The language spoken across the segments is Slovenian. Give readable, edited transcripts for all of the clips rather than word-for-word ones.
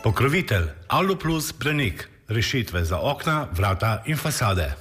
Pokrovitelj Aluplus Branik. Rešitve za okna, vrata in fasade.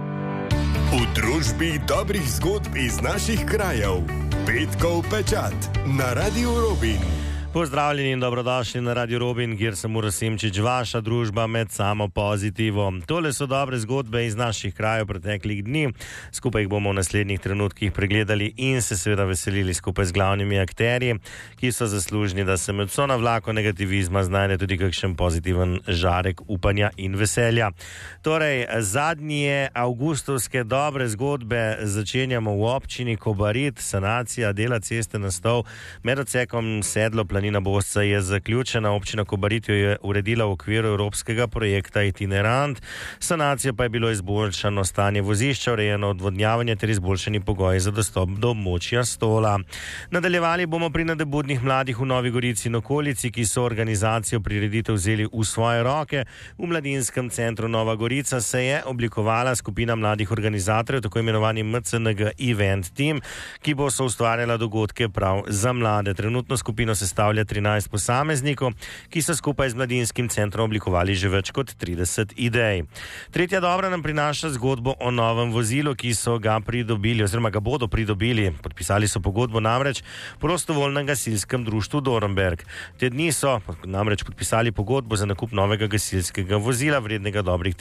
V družbi dobrih zgodb iz naših krajev. Petkov pečat na Radiu Robin. Pozdravljeni in dobrodošli na Radio Robin, kjer sem Uroš Simčič, vaša družba med samo pozitivo. Tole so dobre zgodbe iz naših krajev preteklih dni. Skupaj jih bomo v naslednjih trenutkih pregledali in se seveda veselili skupaj z glavnimi akterji, ki so zaslužni, da se med vso navlako negativizma znajde tudi kakšen pozitiven žarek upanja in veselja. Torej, zadnje avgustovske dobre zgodbe začenjamo v občini Kobarid. Sanacija dela ceste Nastol med odsekom Sedlo Planina Bosca je zaključena. Občina Kobarid jo je uredila v okviru evropskega projekta Itinerant. Sanacija pa je bilo izboljšano stanje vozišča, urejeno odvodnjavanje ter izboljšani pogoji za dostop do območja Stola. Nadaljevali bomo pri nadebudnih mladih v Novi Gorici in okolici, ki so organizacijo prireditev vzeli v svoje roke. V Mladinskem centru Nova Gorica se je oblikovala skupina mladih organizatorjev, tako imenovani MCNG Event Team, ki bo soustvarjala dogodke prav za mlade. Trenutno skupino sestavlja 13 posameznikov, ki so skupaj z Mladinskim centrom oblikovali že več kot 30 idej. Tretja dobra nam prinaša zgodbo o novem vozilu, ki so ga pridobili oziroma ga bodo pridobili. Podpisali so pogodbo namreč prostovoljnem gasilskem društvu Dornberg. Te dni so namreč podpisali pogodbo za nakup novega gasilskega vozila vrednega dobrih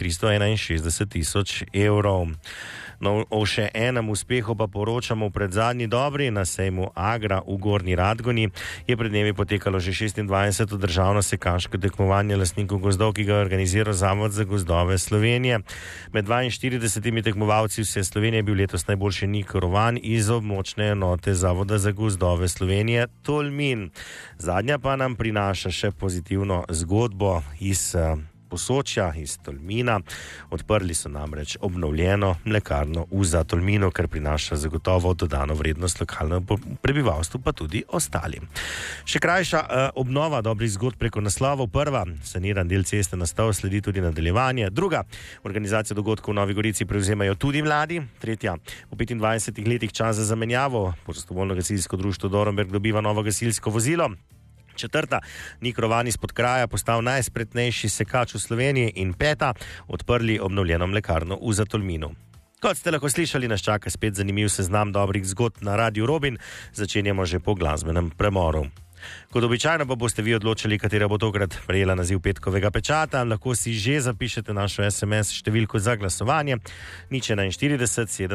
361 000 evrov. No, o še enem uspehu pa poročamo v predzadnji dobri. Na sejmu Agra v Gornji Radgoni je pred dnevi potekalo že 26. državno sekaško tekmovanje lastnikov gozdov, ki ga organizira Zavod za gozdove Slovenije. Med 42 tekmovalci vse Slovenije je bil letos najboljši Nik Rovan iz območne enote Zavoda za gozdove Slovenije Tolmin. Zadnja pa nam prinaša še pozitivno zgodbo iz Posočja, iz Tolmina. Odprli so namreč obnovljeno mlekarno v Tolminu, kar prinaša zagotovo dodano vrednost lokalnemu prebivalstvu, pa tudi ostalim. Še krajša obnova dobrih zgodb preko naslovov. Prva, saniran del ceste Nastol, sledi tudi nadaljevanje. Druga, organizacija dogodkov v Novi Gorici prevzemajo tudi mladi. Tretja, po 25 letih čas za zamenjavo. Prostovoljno gasilsko društvo Dornberg dobiva novo gasilsko vozilo. Četrta, Nik Rovan izpod kraja postal najspretnejši sekač v Sloveniji. In peta, odprli obnovljeno mlekarno v Tolminu. Kot ste lahko slišali, nas čaka spet zanimiv seznam dobrih zgodb na Radiu Robin. Začenjamo že po glasbenem premoru. Kot običajno pa boste vi odločili, katera bo tokrat prejela naziv petkovega pečata. Lahko si že zapišete našo SMS številko za glasovanje 041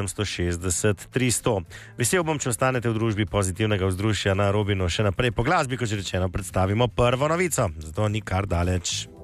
760 300. Vesel bom, če ostanete v družbi pozitivnega vzdušja na Robinu še naprej. Po glasbi, kot že rečeno, predstavimo prvo novico, zato ni kar daleč.